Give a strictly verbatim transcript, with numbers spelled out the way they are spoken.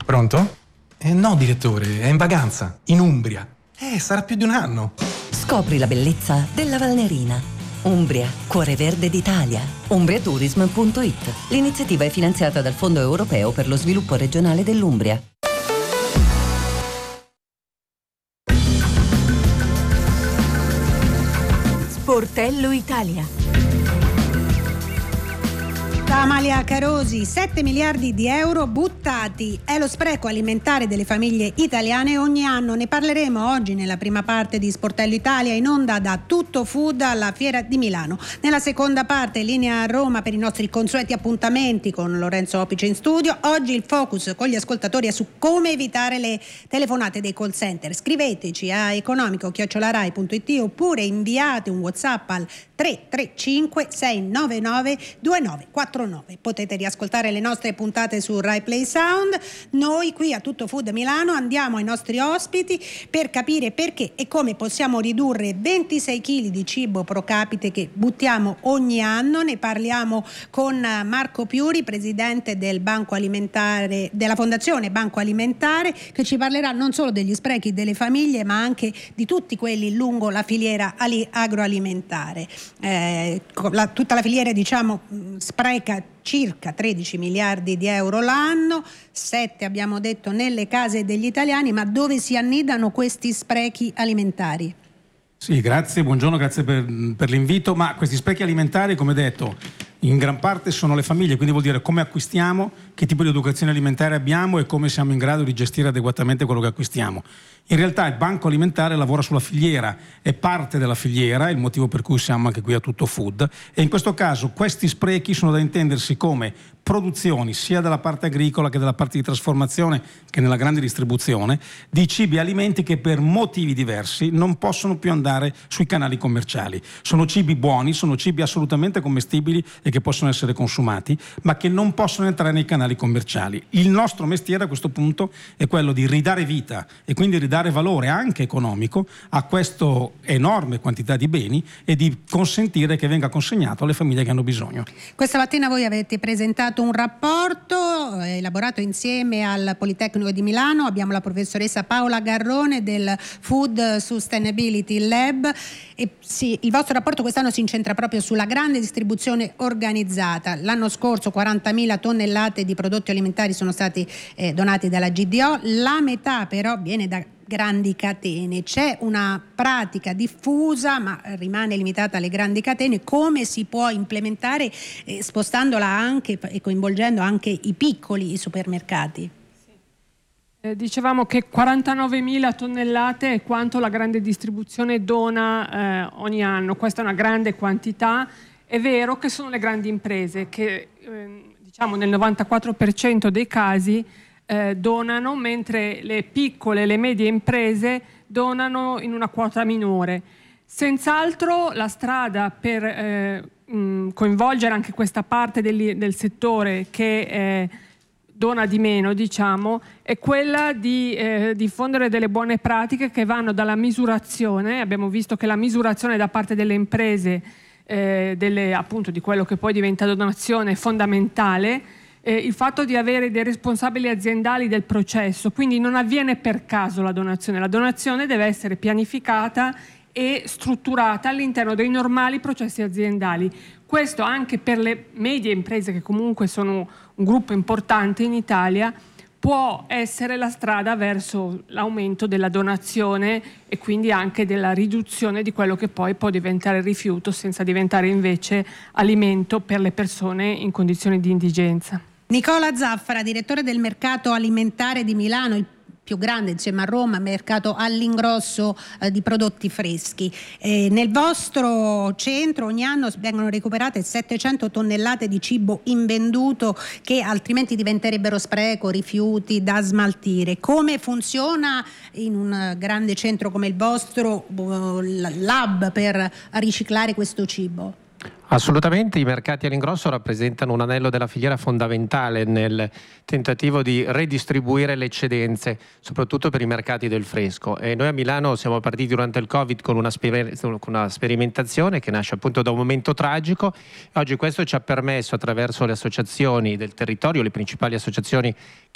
Pronto? Eh no, direttore, è in vacanza, in Umbria. Eh, sarà più di un anno. Scopri la bellezza della Valnerina. Umbria, cuore verde d'Italia. umbriatourism punto it. L'iniziativa è finanziata dal Fondo Europeo per lo Sviluppo Regionale dell'Umbria. Sportello Italia. Da Amalia Carosi, sette miliardi di euro buttati. È lo spreco alimentare delle famiglie italiane ogni anno. Ne parleremo oggi nella prima parte di Sportello Italia, in onda da Tutto Food alla Fiera di Milano. Nella seconda parte, linea a Roma per i nostri consueti appuntamenti con Lorenzo Opice in studio. Oggi il focus con gli ascoltatori è su come evitare le telefonate dei call center. Scriveteci a economico chiocciola rai punto it oppure inviate un WhatsApp al tre tre cinque sei nove nove due nove quattro nove. Potete riascoltare le nostre puntate su Rai Play Sound. Noi qui a Tutto Food Milano andiamo ai nostri ospiti per capire perché e come possiamo ridurre ventisei chili di cibo pro capite che buttiamo ogni anno. Ne parliamo con Marco Piuri, presidente del Banco Alimentare, della Fondazione Banco Alimentare, che ci parlerà non solo degli sprechi delle famiglie ma anche di tutti quelli lungo la filiera agroalimentare. Eh, la, tutta la filiera, diciamo, spreca circa tredici miliardi di euro l'anno, sette abbiamo detto nelle case degli italiani, ma dove si annidano questi sprechi alimentari? Sì, grazie, buongiorno, grazie per, per l'invito, ma questi sprechi alimentari, come detto, in gran parte sono le famiglie, quindi vuol dire come acquistiamo, che tipo di educazione alimentare abbiamo e come siamo in grado di gestire adeguatamente quello che acquistiamo. In realtà il Banco Alimentare lavora sulla filiera, è parte della filiera, è il motivo per cui siamo anche qui a Tutto Food, e in questo caso questi sprechi sono da intendersi come produzioni sia dalla parte agricola che dalla parte di trasformazione che nella grande distribuzione di cibi e alimenti che per motivi diversi non possono più andare sui canali commerciali. Sono cibi buoni, sono cibi assolutamente commestibili e che possono essere consumati, ma che non possono entrare nei canali commerciali. Il nostro mestiere a questo punto è quello di ridare vita e quindi ridare valore anche economico a questa enorme quantità di beni e di consentire che venga consegnato alle famiglie che hanno bisogno. Questa mattina voi avete presentato un rapporto eh, elaborato insieme al Politecnico di Milano. Abbiamo la professoressa Paola Garrone del Food Sustainability Lab e sì, il vostro rapporto quest'anno si incentra proprio sulla grande distribuzione organizzata. L'anno scorso quarantamila tonnellate di prodotti alimentari sono stati eh, donati dalla G D O, la metà però viene da grandi catene. C'è una pratica diffusa ma rimane limitata alle grandi catene. Come si può implementare eh, spostandola anche e coinvolgendo anche i piccoli, i supermercati? Eh, dicevamo che quarantanovemila tonnellate è quanto la grande distribuzione dona eh, ogni anno. Questa è una grande quantità. È vero che sono le grandi imprese che eh, diciamo nel novantaquattro per cento dei casi Eh, donano, mentre le piccole e le medie imprese donano in una quota minore. Senz'altro la strada per eh, mh, coinvolgere anche questa parte del, del settore che eh, dona di meno, diciamo, è quella di eh, diffondere delle buone pratiche che vanno dalla misurazione. Abbiamo visto che la misurazione da parte delle imprese eh, delle, appunto, di quello che poi diventa donazione è fondamentale. Eh, il fatto di avere dei responsabili aziendali del processo, quindi non avviene per caso la donazione, la donazione deve essere pianificata e strutturata all'interno dei normali processi aziendali. Questo anche per le medie imprese, che comunque sono un gruppo importante in Italia, può essere la strada verso l'aumento della donazione e quindi anche della riduzione di quello che poi può diventare rifiuto senza diventare invece alimento per le persone in condizioni di indigenza. Nicola Zaffara, direttore del mercato alimentare di Milano, il più grande insieme a Roma, mercato all'ingrosso eh, di prodotti freschi. Eh, nel vostro centro ogni anno vengono recuperate settecento tonnellate di cibo invenduto che altrimenti diventerebbero spreco, rifiuti da smaltire. Come funziona in un grande centro come il vostro uh, lab per riciclare questo cibo? Assolutamente, i mercati all'ingrosso rappresentano un anello della filiera fondamentale nel tentativo di redistribuire le eccedenze, soprattutto per i mercati del fresco. E noi a Milano siamo partiti durante il Covid con una, sper- con una sperimentazione che nasce appunto da un momento tragico. Oggi questo ci ha permesso, attraverso le associazioni del territorio, le principali associazioni